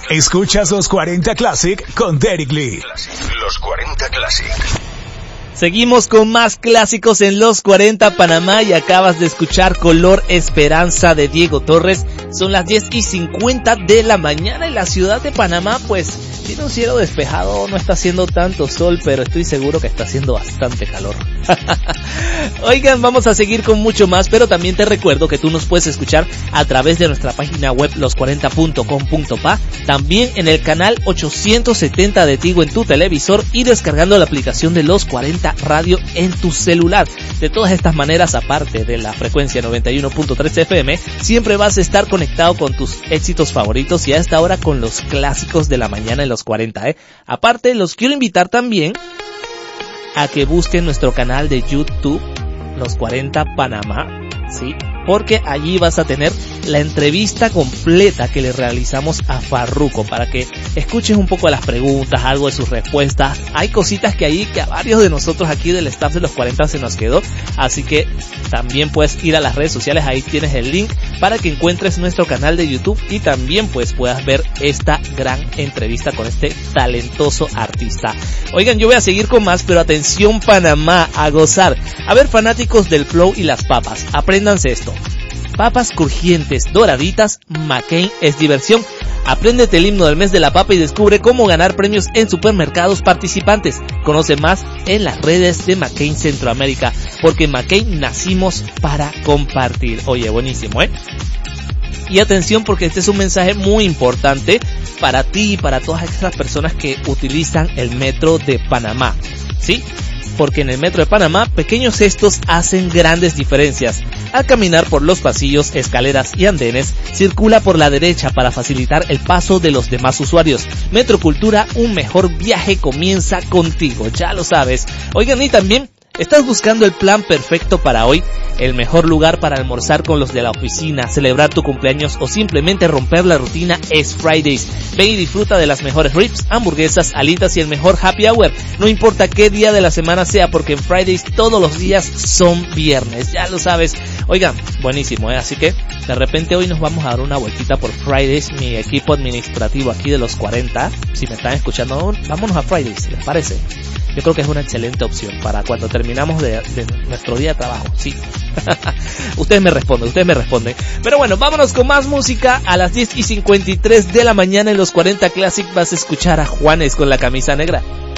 Escuchas los 40 Classic con Derek Lee. Los 40 Classic. Seguimos con más clásicos en los 40 Panamá y acabas de escuchar Color Esperanza de Diego Torres. Son las 10:50 de la mañana y la ciudad de Panamá pues tiene un cielo despejado, no está haciendo tanto sol, pero estoy seguro que está haciendo bastante calor. Oigan, vamos a seguir con mucho más, pero también te recuerdo que tú nos puedes escuchar a través de nuestra página web los40.com.pa, también en el canal 870 de Tigo en tu televisor y descargando la aplicación de Los 40 Radio en tu celular. De todas estas maneras, aparte de la frecuencia 91.3 FM, siempre vas a estar conectado con tus éxitos favoritos y a esta hora con los clásicos de la mañana en los 40, Aparte, los quiero invitar también a que busquen nuestro canal de YouTube, Los 40 Panamá, ¿sí? Porque allí vas a tener la entrevista completa que le realizamos a Farruko para que escuches un poco de las preguntas, algo de sus respuestas. Hay cositas que ahí que a varios de nosotros aquí del staff de los 40 se nos quedó, así que también puedes ir a las redes sociales, ahí tienes el link para que encuentres nuestro canal de YouTube y también pues puedas ver esta gran entrevista con este talentoso artista. Oigan, yo voy a seguir con más, pero atención Panamá, a gozar. A ver, fanáticos del flow y las papas, apréndanse esto. Papas crujientes, doraditas, McCain es diversión. Apréndete el himno del mes de la papa y descubre cómo ganar premios en supermercados participantes. Conoce más en las redes de McCain Centroamérica, porque en McCain nacimos para compartir. Oye, buenísimo, Y atención, porque este es un mensaje muy importante para ti y para todas esas personas que utilizan el metro de Panamá, ¿sí? Porque en el metro de Panamá, pequeños gestos hacen grandes diferencias. Al caminar por los pasillos, escaleras y andenes, circula por la derecha para facilitar el paso de los demás usuarios. Metrocultura, un mejor viaje comienza contigo, ya lo sabes. Oigan, y también, ¿estás buscando el plan perfecto para hoy? El mejor lugar para almorzar con los de la oficina, celebrar tu cumpleaños o simplemente romper la rutina es Fridays. Ven y disfruta de las mejores ribs, hamburguesas, alitas y el mejor happy hour. No importa qué día de la semana sea, porque en Fridays todos los días son viernes, ya lo sabes. Oigan, buenísimo, así que de repente hoy nos vamos a dar una vueltita por Fridays, mi equipo administrativo aquí de los 40. Si me están escuchando, vámonos a Fridays, ¿les parece? Yo creo que es una excelente opción para cuando terminamos de nuestro día de trabajo, sí. Ustedes me responden. Pero bueno, vámonos con más música. A las 10:53 de la mañana en los 40 Classic vas a escuchar a Juanes con La Camisa Negra.